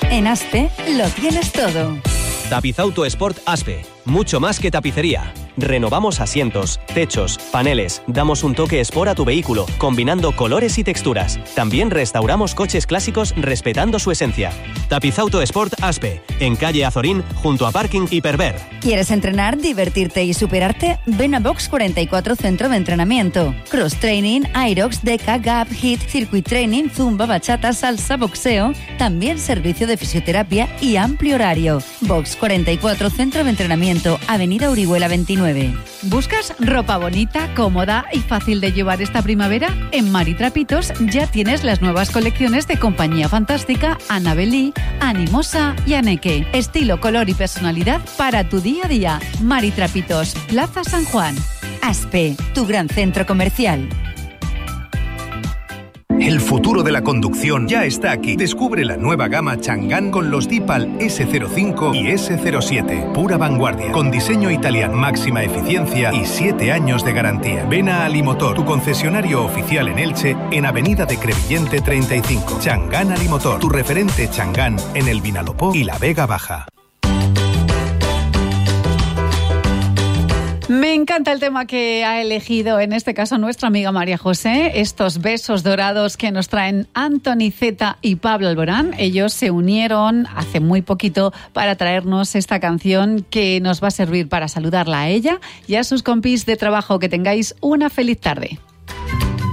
En Aspe lo tienes todo. Tapizauto Sport Aspe. Mucho más que tapicería. Renovamos asientos, techos, paneles, damos un toque Sport a tu vehículo, combinando colores y texturas. También restauramos coches clásicos respetando su esencia. Tapizauto Sport Aspe, en calle Azorín, junto a Parking Hiperver. ¿Quieres entrenar, divertirte y superarte? Ven a Box 44 Centro de Entrenamiento. Cross Training, Aerox, Deca, Gap, HIIT, Circuit Training, Zumba, Bachata, Salsa, Boxeo. También servicio de fisioterapia y amplio horario. Box 44 Centro de Entrenamiento, Avenida Orihuela 29. ¿Buscas ropa bonita, cómoda y fácil de llevar esta primavera? En Mari Trapitos ya tienes las nuevas colecciones de Compañía Fantástica, Annabelí, Animosa y Aneke. Estilo, color y personalidad para tu día a día. Mari Trapitos, Plaza San Juan. Aspe, tu gran centro comercial. El futuro de la conducción ya está aquí. Descubre la nueva gama Chang'an con los Deepal S05 y S07. Pura vanguardia, con diseño italiano, máxima eficiencia y 7 años de garantía. Ven a Alimotor, tu concesionario oficial en Elche, en Avenida de Crevillente 35. Chang'an Alimotor, tu referente Chang'an en el Vinalopó y la Vega Baja. Me encanta el tema que ha elegido, en este caso, nuestra amiga María José. Estos besos dorados que nos traen Anthony Zeta y Pablo Alborán. Ellos se unieron hace muy poquito para traernos esta canción que nos va a servir para saludarla a ella y a sus compis de trabajo. Que tengáis una feliz tarde.